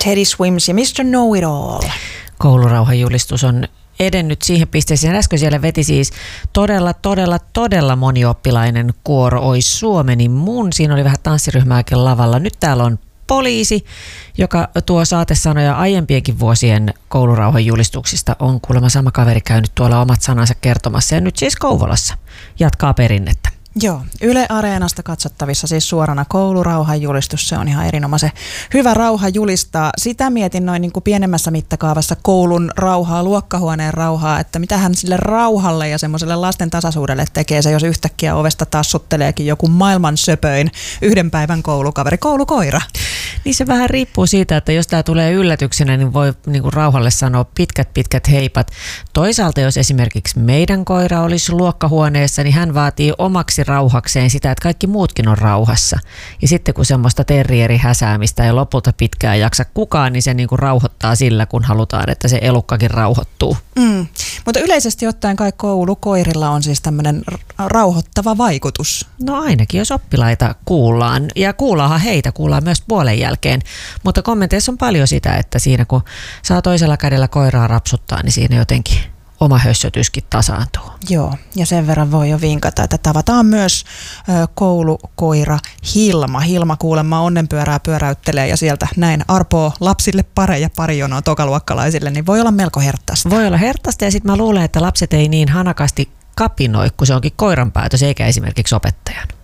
Teddy Swims ja Mr. Know-It-All. Koulurauhajulistus on edennyt siihen pisteeseen. Äsken siellä veti siis todella monioppilainen kuoro Ois Suomeni mun. Siinä oli vähän tanssiryhmääkin lavalla. Nyt täällä on poliisi, joka tuo saatesanoja aiempienkin vuosien koulurauhajulistuksista. On kuulemma sama kaveri käynyt tuolla omat sanansa kertomassa ja nyt siis Kouvolassa jatkaa perinnettä. Joo, Yle Areenasta katsottavissa siis suorana koulurauhajulistus. Se on ihan erinomaisen hyvä rauha julistaa. Sitä mietin noin niin kuin pienemmässä mittakaavassa koulun rauhaa, luokkahuoneen rauhaa, että mitähän sille rauhalle ja semmoiselle lasten tasaisuudelle tekee se, jos yhtäkkiä ovesta tassutteleekin joku maailman söpöin yhden päivän koulukaveri, koulukoira. Niin se vähän riippuu siitä, että jos tämä tulee yllätyksenä, niin voi niin kuin rauhalle sanoa pitkät heipat. Toisaalta jos esimerkiksi meidän koira olisi luokkahuoneessa, niin hän vaatii omaksi rauhakseen sitä, että kaikki muutkin on rauhassa. Ja sitten kun semmoista terrierihäsäämistä ei lopulta pitkään jaksa kukaan, niin se niin kuin rauhoittaa sillä, kun halutaan, että se elukkakin rauhoittuu. Mutta yleisesti ottaen kai koulukoirilla on siis tämmöinen rauhoittava vaikutus. No ainakin, jos oppilaita kuullaan. Ja kuullaanhan heitä, kuullaan myös puolen jälkeen. Mutta kommenteissa on paljon sitä, että siinä kun saa toisella kädellä koiraa rapsuttaa, niin siinä jotenkin oma hössötyskin tasaantuu. Joo, ja sen verran voi jo vinkata, että tavataan myös koulukoira Hilma. Hilma kuulemma onnenpyörää pyöräyttelee ja sieltä näin arpoo lapsille pareja pari jonoa tokaluokkalaisille, niin voi olla melko herttaista. Voi olla herttaista ja sitten mä luulen, että lapset ei niin hanakasti kapinoi, kun se onkin koiran päätös eikä esimerkiksi opettajan.